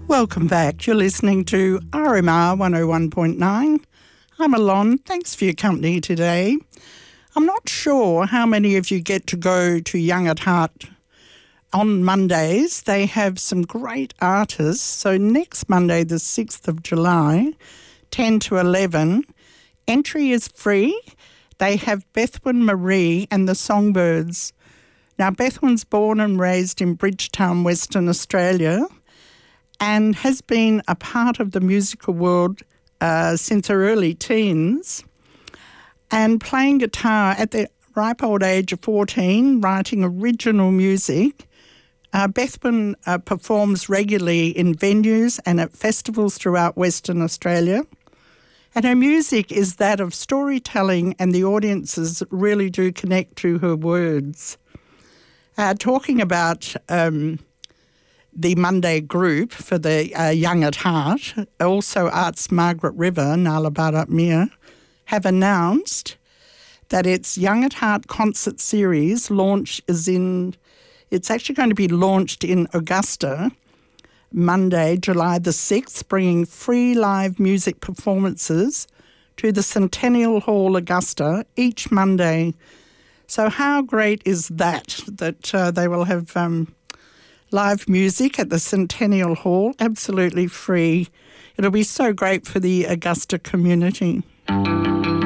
Welcome back. You're listening to RMR 101.9. I'm Alon. Thanks for your company today. I'm not sure how many of you get to go to Young at Heart on Mondays. They have some great artists. So next Monday, the 6th of July, 10 to 11, entry is free. They have Bethwyn Marie and the Songbirds. Now, Bethwyn's born and raised in Bridgetown, Western Australia, and has been a part of the musical world since her early teens, and playing guitar at the ripe old age of 14, writing original music. Bethwyn performs regularly in venues and at festivals throughout Western Australia. And her music is that of storytelling, and the audiences really do connect to her words. Talking about the Monday group for the Young at Heart, also Arts Margaret River, Nala Bharat Mir, have announced that its Young at Heart concert series it's actually going to be launched in Augusta, Monday, July the 6th, bringing free live music performances to the Centennial Hall, Augusta, each Monday. So how great is that they will have live music at the Centennial Hall, absolutely free. It'll be so great for the Augusta community.